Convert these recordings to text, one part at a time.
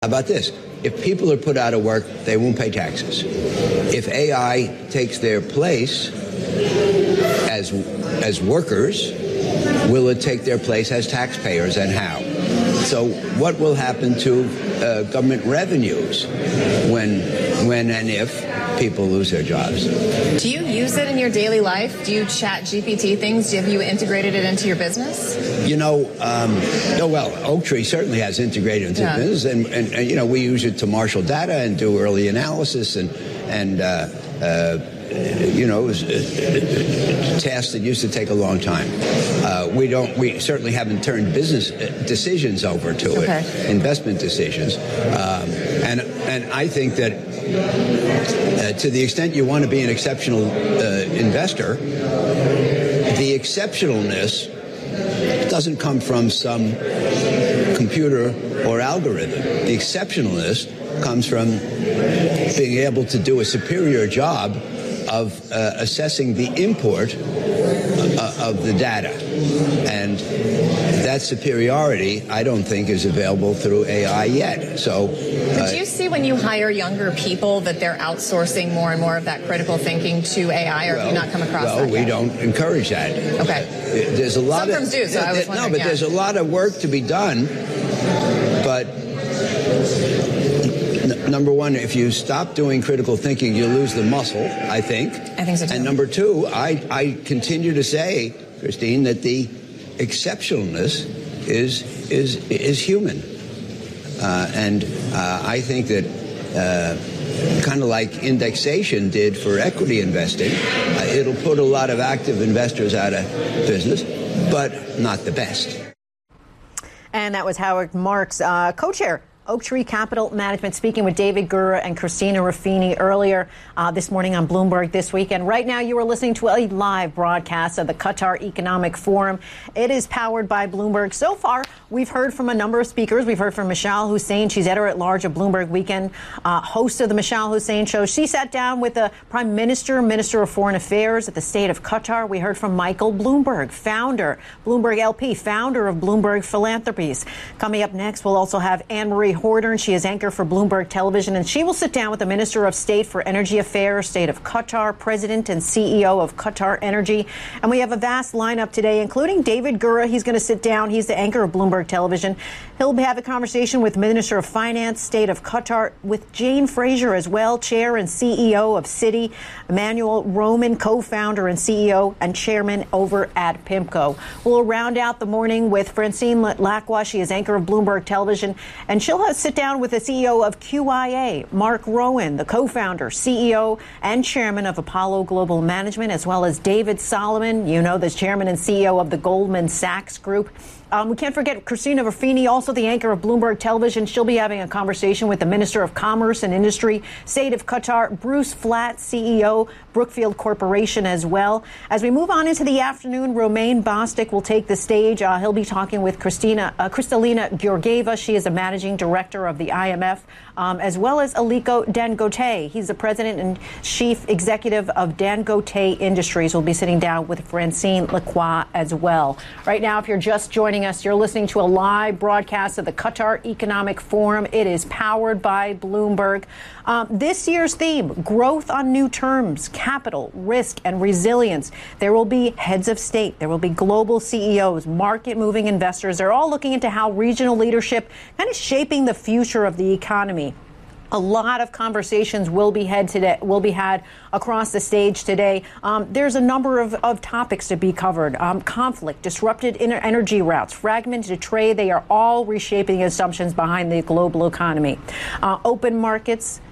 How about this? If people are put out of work, they won't pay taxes. If AI takes their place as workers, will it take their place as taxpayers, and how? So what will happen to government revenues when and if people lose their jobs? Do you use it in your daily life? Do you chat GPT things? Have you integrated it into your business? Oaktree certainly has integrated into business, and we use it to marshal data and do early analysis and tasks that used to take a long time. We certainly haven't turned business decisions over to it, investment decisions, and I think that to the extent you want to be an exceptional investor, the exceptionalness doesn't come from some computer or algorithm. The exceptionalness comes from being able to do a superior job of assessing the import of the data. And that superiority, I don't think, is available through AI yet. So, do you see when you hire younger people that they're outsourcing more and more of that critical thinking to AI, or have you not come across that yet? We don't encourage that. Okay. There's a lot Some firms do, so I was wondering. No, but there's a lot of work to be done. But number one, if you stop doing critical thinking, you lose the muscle, I think. I think so, too. And number two, I continue to say, Christine, that the exceptionalness is human. And I think that kind of like indexation did for equity investing, it'll put a lot of active investors out of business, but not the best. And that was Howard Marks, co-chair, Oaktree Capital Management, speaking with David Gura and Christina Ruffini earlier this morning on Bloomberg This Week. And right now you are listening to a live broadcast of the Qatar Economic Forum. It is powered by Bloomberg. So far, we've heard from a number of speakers. We've heard from Michelle Hussein. She's editor-at-large of Bloomberg Weekend, host of the Michelle Hussein Show. She sat down with the Prime Minister, Minister of Foreign Affairs at the state of Qatar. We heard from Michael Bloomberg, founder, Bloomberg LP, founder of Bloomberg Philanthropies. Coming up next, we'll also have Anne-Marie Horder, and she is anchor for Bloomberg Television, and she will sit down with the Minister of State for Energy Affairs, State of Qatar, President and CEO of Qatar Energy. And we have a vast lineup today, including David Gura. He's going to sit down. He's the anchor of Bloomberg Television. He'll have a conversation with Minister of Finance, State of Qatar, with Jane Fraser as well, Chair and CEO of Citi, Emmanuel Roman, co-founder and CEO and chairman over at PIMCO. We'll round out the morning with Francine Lacqua. She is anchor of Bloomberg Television, and she'll sit down with the CEO of QIA, Mark Rowan, the co-founder, CEO, and chairman of Apollo Global Management, as well as David Solomon, the chairman and CEO of the Goldman Sachs Group. We can't forget Christina Ruffini, also the anchor of Bloomberg Television. She'll be having a conversation with the Minister of Commerce and Industry, State of Qatar, Bruce Flatt, CEO, Brookfield Corporation as well. As we move on into the afternoon, Romain Bostic will take the stage. He'll be talking with Kristalina Georgieva. She is a managing director of the IMF, as well as Aliko Dangote. He's the president and chief executive of Dangote Industries. We'll be sitting down with Francine Lacqua as well. Right now, if you're just joining us, you're listening to a live broadcast of the Qatar Economic Forum. It is powered by Bloomberg. This year's theme, growth on new terms, capital, risk, and resilience. There will be heads of state. There will be global CEOs, market-moving investors. They're all looking into how regional leadership kind of shaping the future of the economy. A lot of conversations will be had across the stage today. There's a number of topics to be covered. Conflict, disrupted energy routes, fragmented trade. They are all reshaping assumptions behind the global economy. Open markets,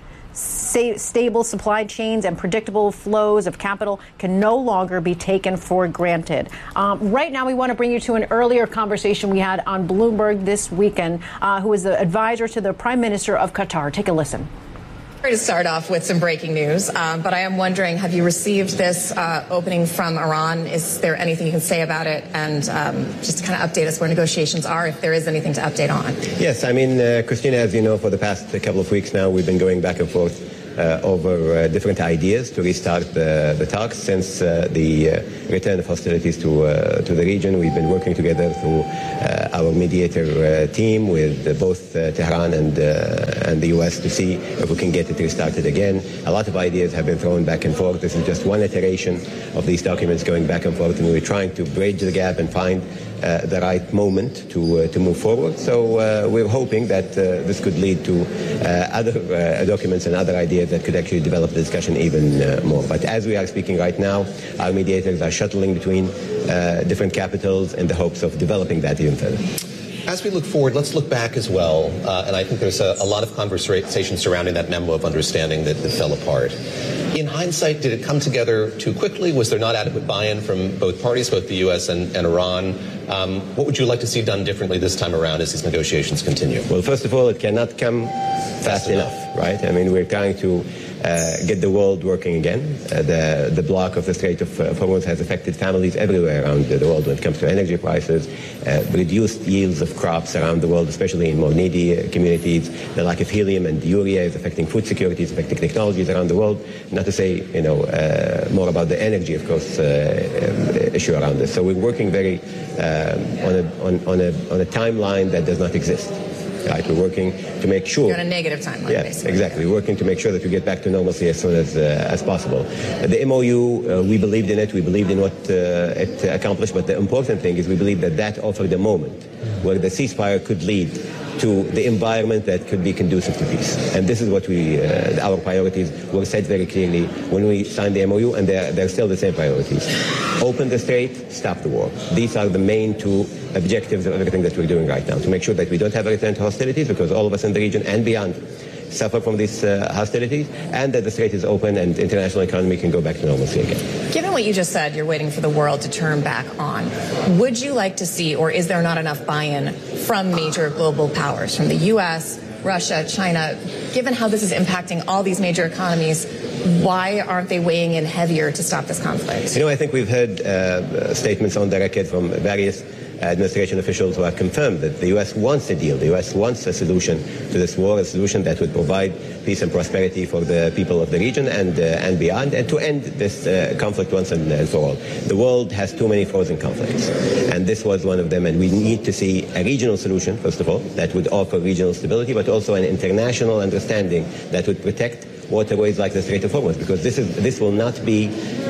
stable supply chains, and predictable flows of capital can no longer be taken for granted. Right now, we want to bring you to an earlier conversation we had on Bloomberg This Weekend, who is the advisor to the Prime Minister of Qatar. Take a listen. To start off with some breaking news, but I am wondering, have you received this opening from Iran? Is there anything you can say about it? And just to kind of update us where negotiations are, if there is anything to update on. Yes, I mean, Christina, as you know, for the past couple of weeks now, we've been going back and forth over different ideas to restart the talks. Since the return of hostilities to the region, we've been working together through our mediator team with both Tehran and the U.S. to see if we can get it restarted again. A lot of ideas have been thrown back and forth. This is just one iteration of these documents going back and forth, and we're trying to bridge the gap and find the right moment to move forward. So we're hoping that this could lead to other documents and other ideas that could actually develop the discussion even more. But as we are speaking right now, our mediators are shuttling between different capitals in the hopes of developing that even further. As we look forward, let's look back as well. And I think there's a lot of conversation surrounding that memo of understanding that fell apart. In hindsight, did it come together too quickly? Was there not adequate buy-in from both parties, both the U.S. and Iran? What would you like to see done differently this time around as these negotiations continue? Well, first of all, it cannot come fast enough, right? I mean, we're trying to get the world working again. The block of the Strait of Hormuz has affected families everywhere around the world when it comes to energy prices, reduced yields of crops around the world, especially in more needy communities. The lack of helium and urea is affecting food security, is affecting technologies around the world. Not to say, more about the energy, of course, issue around this. So we're working very on a timeline that does not exist. Right, we're working to make sure. You're on a negative timeline, basically. Exactly. We're working to make sure that we get back to normalcy as soon as possible. The MOU, we believed in it. We believed in what it accomplished. But the important thing is we believe that offered a moment where the ceasefire could lead to the environment that could be conducive to peace. And this is what our priorities were set very clearly when we signed the MOU, and they're still the same priorities. Open the strait, stop the war. These are the main two objectives of everything that we're doing right now, to make sure that we don't have a return to hostilities, because all of us in the region and beyond suffer from these hostilities, and that the strait is open and the international economy can go back to normalcy again. Given what you just said, you're waiting for the world to turn back on. Would you like to see, or is there not enough buy-in from major global powers, from the U.S., Russia, China? Given how this is impacting all these major economies, why aren't they weighing in heavier to stop this conflict? I think we've heard statements on the record from various administration officials who have confirmed that the U.S. wants a deal. The U.S. wants a solution to this war, a solution that would provide peace and prosperity for the people of the region and beyond, and to end this conflict once and for all. The world has too many frozen conflicts, and this was one of them, and we need to see a regional solution, first of all, that would offer regional stability, but also an international understanding that would protect waterways like the Strait of Hormuz, because this will not be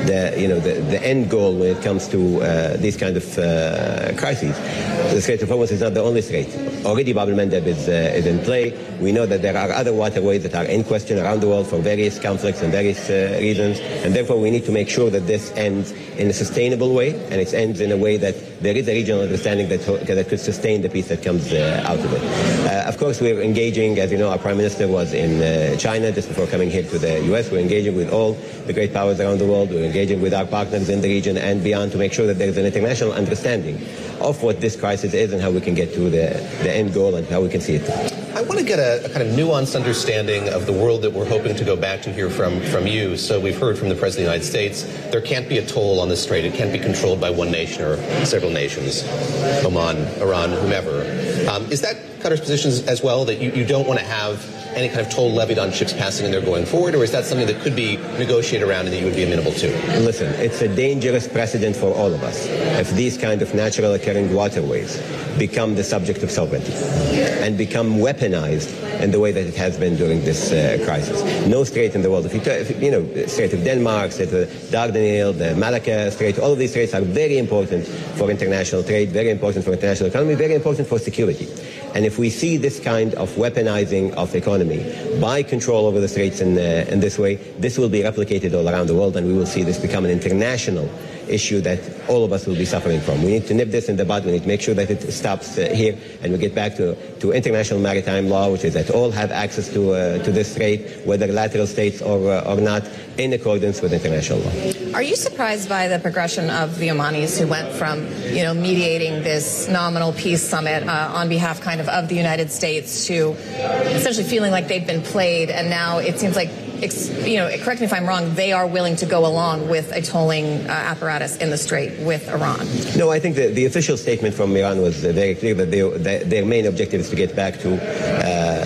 the end goal when it comes to these kind of crises. The Strait of Hormuz is not the only strait. Already Bab el-Mandeb is in play. We know that there are other waterways that are in question around the world for various conflicts and various reasons, and therefore we need to make sure that this ends in a sustainable way, and it ends in a way that there is a regional understanding that could sustain the peace that comes out of it. Of course, we're engaging, as you know, our Prime Minister was in China just before coming here to the U.S. We're engaging with all the great powers around the world. We're engaging with our partners in the region and beyond to make sure that there's an international understanding of what this crisis is and how we can get to the end goal and how we can see it. I want to get a kind of nuanced understanding of the world that we're hoping to go back to hear from you. So we've heard from the President of the United States, there can't be a toll on the strait. It can't be controlled by one nation or several nations, Oman, Iran, whomever. Is that Qatar's position as well, that you don't want to have any kind of toll levied on ships passing in there going forward, or is that something that could be negotiated around and that you would be amenable to? Listen, it's a dangerous precedent for all of us if these kind of natural occurring waterways become the subject of sovereignty and become weaponized in the way that it has been during this crisis. No strait in the world, Strait of Denmark, Strait of Dardanelles, the Malacca Strait, all of these straits are very important for international trade, very important for international economy, very important for security. And if we see this kind of weaponizing of economy by control over the straits in this way, this will be replicated all around the world, and we will see this become an international issue that all of us will be suffering from. We need to nip this in the bud. We need to make sure that it stops here, and we get back to international maritime law, which is that all have access to this strait, whether lateral states or not, in accordance with international law. Are you surprised by the progression of the Omanis, who went from, mediating this nominal peace summit on behalf of the United States to essentially feeling like they've been played, and now it seems like, correct me if I'm wrong, they are willing to go along with a tolling apparatus in the strait with Iran? No, I think the official statement from Iran was very clear that their main objective is to get back to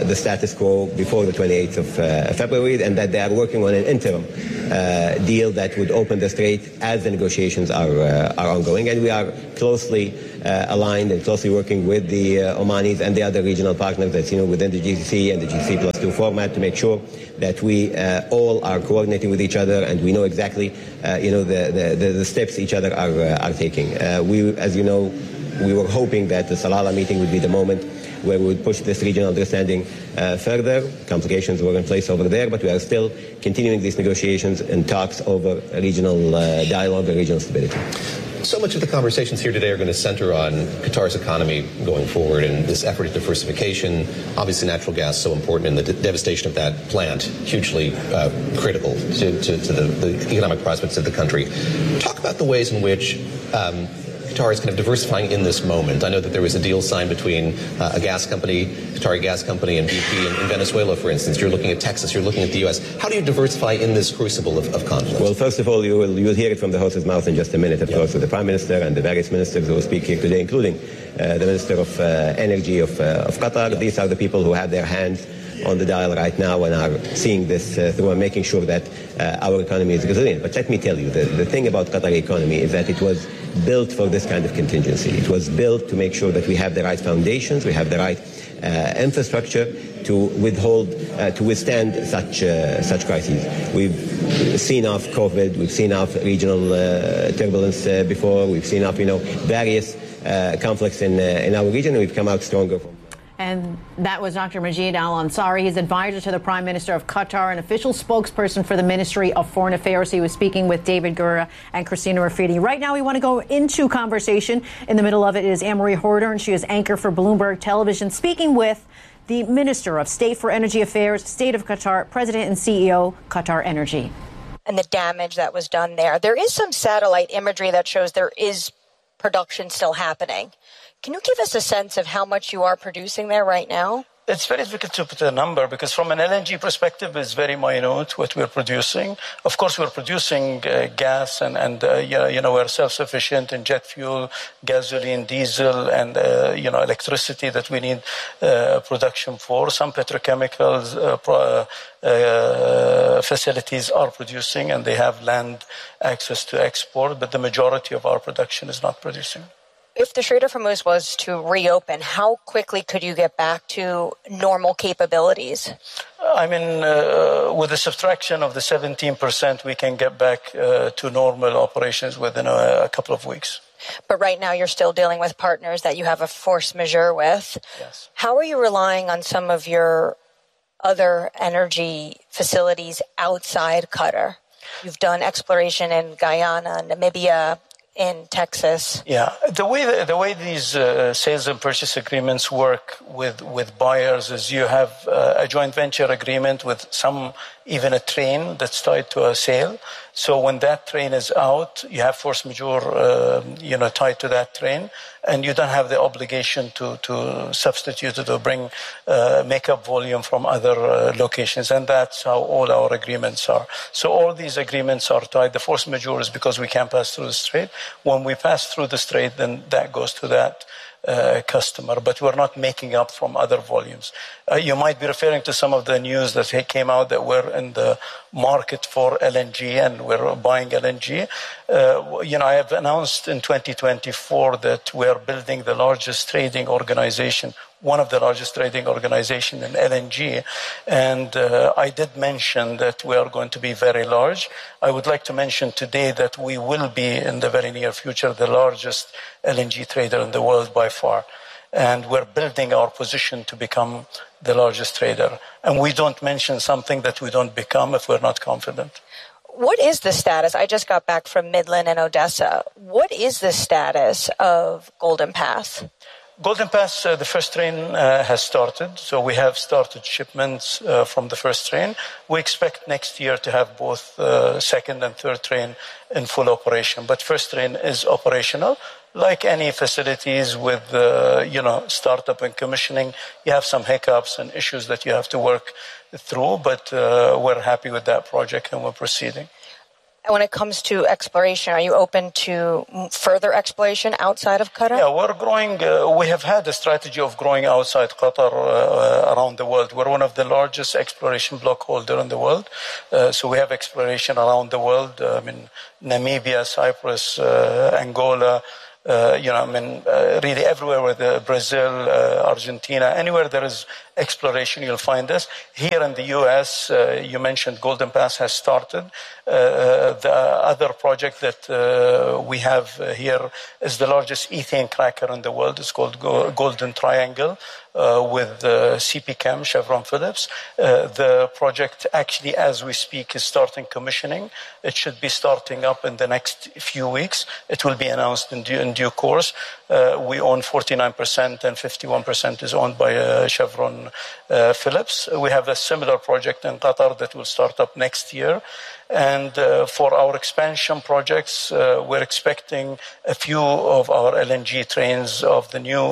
the status quo before the 28th of February, and that they are working on an interim deal that would open the strait as the negotiations are ongoing. And we are closely aligned and closely working with the Omanis and the other regional partners that's within the GCC and the GCC plus 2 format to make sure that we all are coordinating with each other and we know exactly the steps each other are taking. We, as you know, we were hoping that the Salalah meeting would be the moment where we would push this regional understanding further. Complications were in place over there, but we are still continuing these negotiations and talks over regional dialogue and regional stability. So much of the conversations here today are going to center on Qatar's economy going forward and this effort at diversification. Obviously, natural gas so important, and the devastation of that plant hugely critical to the economic prospects of the country. Talk about the ways in which Qatar is kind of diversifying in this moment. I know that there was a deal signed between a gas company, Qatari gas company, and BP in Venezuela, for instance. You're looking at Texas, you're looking at the U.S. How do you diversify in this crucible of conflict? Well, first of all, you'll hear it from the horse's mouth in just a minute, of course, with the Prime Minister and the various ministers who will speak here today, including the Minister of Energy of Qatar. These are the people who have their hands on the dial right now and are seeing this through and making sure that our economy is resilient. But let me tell you, the thing about Qatari economy is that it was built for this kind of contingency. It was built to make sure that we have the right foundations, we have the right infrastructure to withstand such crises. We've seen off COVID, we've seen off regional turbulence before, we've seen off various conflicts in our region, and we've come out stronger from. And that was Dr. Majid Al-Ansari. He's advisor to the Prime Minister of Qatar, an official spokesperson for the Ministry of Foreign Affairs. He was speaking with David Gura and Christina Rafidi. Right now, we want to go into conversation. In the middle of it is Anne-Marie Horder, and she is anchor for Bloomberg Television, speaking with the Minister of State for Energy Affairs, State of Qatar, President and CEO, Qatar Energy. And the damage that was done there. There is some satellite imagery that shows there is production still happening. Can you give us a sense of how much you are producing there right now? It's very difficult to put a number because from an LNG perspective, it's very minute what we're producing. Of course, we're producing gas and we're self-sufficient in jet fuel, gasoline, diesel, and, electricity that we need production for. Some petrochemicals facilities are producing and they have land access to export, but the majority of our production is not producing. If the Strait of Hormuz was to reopen, how quickly could you get back to normal capabilities? I mean, with the subtraction of the 17%, we can get back to normal operations within a couple of weeks. But right now you're still dealing with partners that you have a force majeure with. Yes. How are you relying on some of your other energy facilities outside Qatar? You've done exploration in Guyana, Namibia, in Texas. Yeah, the way these sales and purchase agreements work with buyers is you have a joint venture agreement with even a train that's tied to a sale. So when that train is out, you have force majeure, tied to that train, and you don't have the obligation to substitute it or bring make up volume from other locations. And that's how all our agreements are. So all these agreements are tied. The force majeure is because we can't pass through the strait. When we pass through the strait, then that goes to that customer, but we're not making up from other volumes. You might be referring to some of the news that came out that we're in the market for LNG and we're buying LNG. I have announced in 2024 that we're building the largest trading organization, one of the largest trading organizations in LNG. And I did mention that we are going to be very large. I would like to mention today that we will be in the very near future the largest LNG trader in the world by far. And we're building our position to become the largest trader. And we don't mention something that we don't become if we're not confident. What is the status? I just got back from Midland and Odessa. What is the status of Golden Pass? Golden Pass, the first train has started. So we have started shipments from the first train. We expect next year to have both second and third train in full operation. But first train is operational. Like any facilities with, startup and commissioning, you have some hiccups and issues that you have to work through. But we're happy with that project and we're proceeding. when it comes to exploration, are you open to further exploration outside of Qatar? Yeah, we're growing. We have had a strategy of growing outside Qatar around the world. We're one of the largest exploration block holder in the world. So we have exploration around the world. Namibia, Cyprus, Angola, really everywhere with Brazil, Argentina, anywhere there is exploration, you'll find us. Here in the U.S., you mentioned Golden Pass has started. The other project that we have here is the largest ethane cracker in the world. It's called Golden Triangle with CP Chem, Chevron Phillips. The project actually, as we speak, is starting commissioning. It should be starting up in the next few weeks. It will be announced in due course. We own 49% and 51% is owned by Chevron Phillips. We have a similar project in Qatar that will start up next year. And for our expansion projects, we're expecting a few of our LNG trains of the new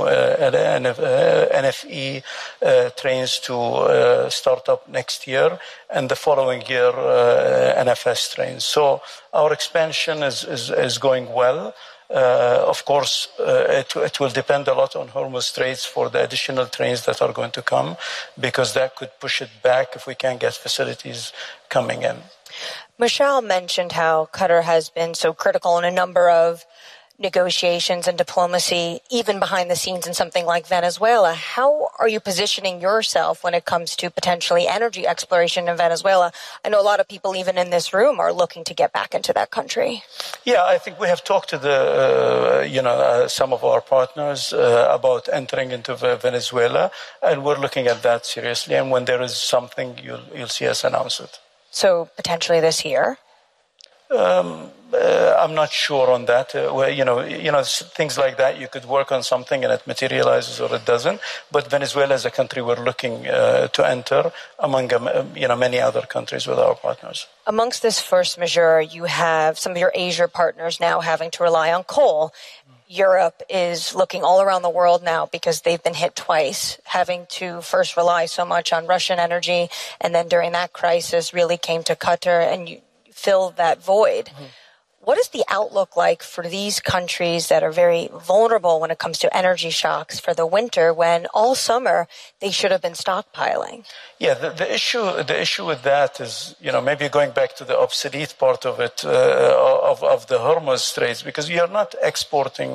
NFE trains to start up next year, and the following year NFS trains. So our expansion is going well. Of course, it will depend a lot on Hormuz Straits for the additional trains that are going to come, because that could push it back if we can't get facilities coming in. Mashal mentioned how Qatar has been so critical in a number of negotiations and diplomacy, even behind the scenes in something like Venezuela. How are you positioning yourself when it comes to potentially energy exploration in Venezuela? I know a lot of people, even in this room, are looking to get back into that country. Yeah, I think we have talked to some of our partners about entering into Venezuela, and we're looking at that seriously. And when there is something, you'll see us announce it. So potentially this year? I'm not sure on that. Things like that, you could work on something and it materializes or it doesn't. But Venezuela is a country we're looking to enter among many other countries with our partners. Amongst this force majeure, you have some of your Asia partners now having to rely on coal. Europe is looking all around the world now because they've been hit twice, having to first rely so much on Russian energy, and then during that crisis really came to Qatar and you filled that void. Mm-hmm. What is the outlook like for these countries that are very vulnerable when it comes to energy shocks for the winter, when all summer they should have been stockpiling? Yeah, the issue with that is, maybe going back to the obsolete part of it, of the Hormuz Straits, because you're not exporting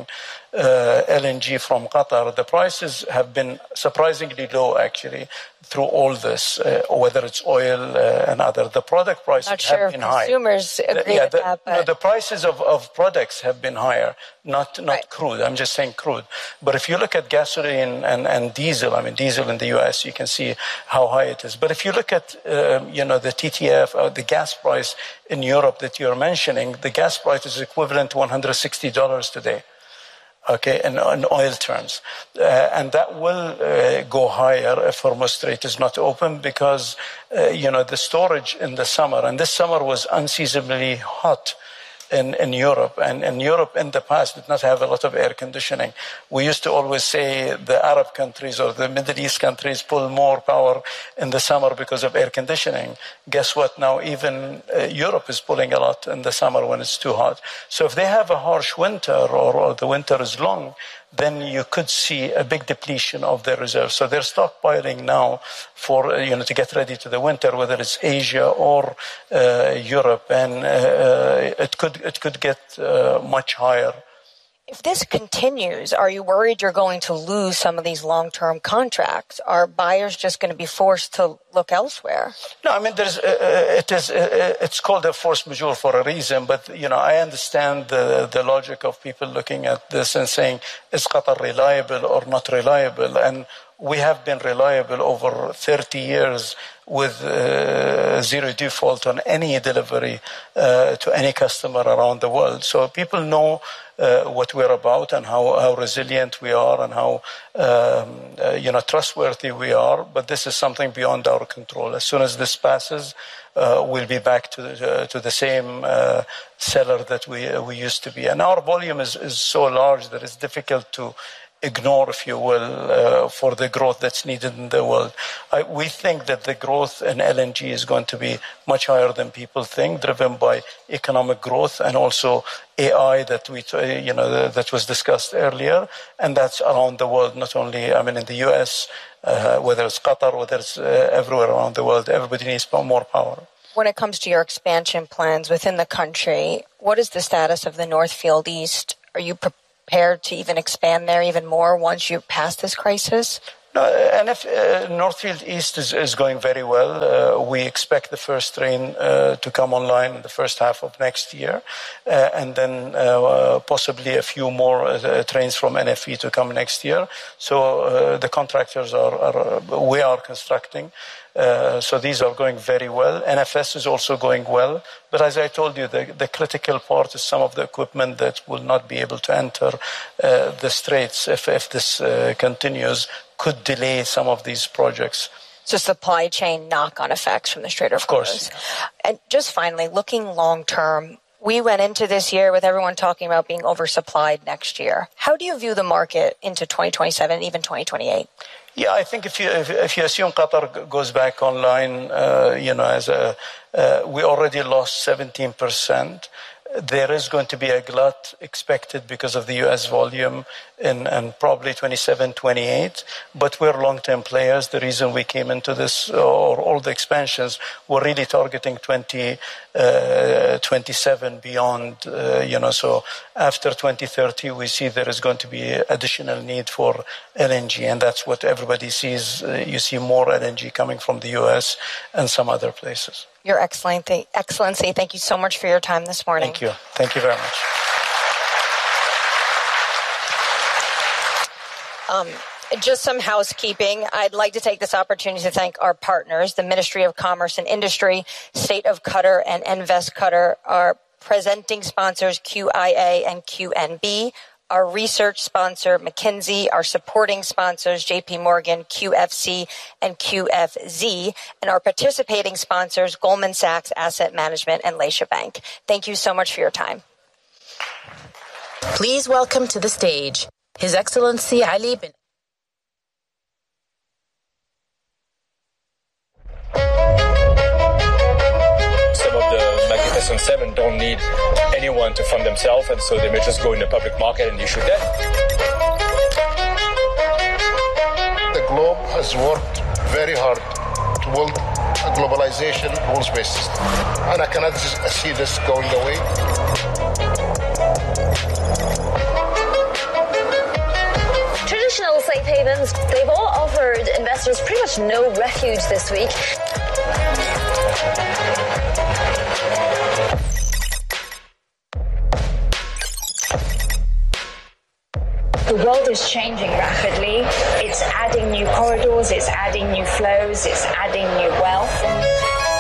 LNG from Qatar. The prices have been surprisingly low, actually, through all this, whether it's oil and other. The product prices have been high. Consumers agree with that. But the prices of products have been higher, not right. Crude. I'm just saying crude. But if you look at gasoline and diesel, diesel in the U.S., you can see how high it is. But if you look at, the TTF, the gas price in Europe that you're mentioning, the gas price is equivalent to $160 today. Okay, in oil terms. And that will go higher if Hormuz Strait is not open because, the storage in the summer, and this summer was unseasonably hot in Europe. And Europe in the past did not have a lot of air conditioning. We used to always say the Arab countries or the Middle East countries pull more power in the summer because of air conditioning. Guess what? Now even Europe is pulling a lot in the summer when it's too hot. So if they have a harsh winter or the winter is long, then you could see a big depletion of their reserves. So they're stockpiling now for, to get ready to the winter, whether it's Asia or Europe, and it could get much higher. If this continues, are you worried you're going to lose some of these long-term contracts? Are buyers just going to be forced to look elsewhere? No, it's called a force majeure for a reason, but, I understand the logic of people looking at this and saying, is Qatar reliable or not reliable? And we have been reliable over 30 years with zero default on any delivery to any customer around the world. So people know what we're about and how resilient we are and how trustworthy we are. But this is something beyond our control. As soon as this passes, we'll be back to the same seller that we used to be. And our volume is so large that it's difficult to ignore, if you will, for the growth that's needed in the world. We think that the growth in LNG is going to be much higher than people think, driven by economic growth and also AI that that was discussed earlier, and that's around the world, not only, in the US, whether it's Qatar, whether it's everywhere around the world. Everybody needs more power. When it comes to your expansion plans within the country, what is the status of the Northfield East? Are you prepared to even expand there even more once you pass this crisis? No, and if Northfield East is going very well. We expect the first train to come online in the first half of next year, and then possibly a few more trains from NFE to come next year. So the contractors we are constructing. So these are going very well. NFS is also going well. But as I told you, the critical part is some of the equipment that will not be able to enter the straits if this continues, could delay some of these projects. So supply chain knock-on effects from the Strait of Hormuz. Of course. And just finally, looking long-term, we went into this year with everyone talking about being oversupplied next year. How do you view the market into 2027, even 2028? Yeah, I think if you assume Qatar goes back online, we already lost 17%. There is going to be a glut expected because of the U.S. volume in probably 27, 28. But we're long-term players. The reason we came into this, or all the expansions, we're really targeting 2027 beyond, So after 2030, we see there is going to be additional need for LNG. And that's what everybody sees. You see more LNG coming from the U.S. and some other places. Your Excellency, thank you so much for your time this morning. Thank you. Thank you very much. Just some housekeeping. I'd like to take this opportunity to thank our partners, the Ministry of Commerce and Industry, State of Qatar, and Invest Qatar, our presenting sponsors, QIA and QNB, our research sponsor, McKinsey, our supporting sponsors, JP Morgan, QFC, and QFZ, and our participating sponsors, Goldman Sachs Asset Management and Leisha Bank. Thank you so much for your time. Please welcome to the stage His Excellency Ali bin Some of the Magnificent Seven don't need anyone to fund themselves, and so they may just go in the public market and issue debt. The globe has worked very hard to build a globalization rules-based system, and I cannot see this going away. Traditional safe havens, they've all offered investors pretty much no refuge this week. The world is changing rapidly. It's adding new corridors, it's adding new flows, it's adding new wealth.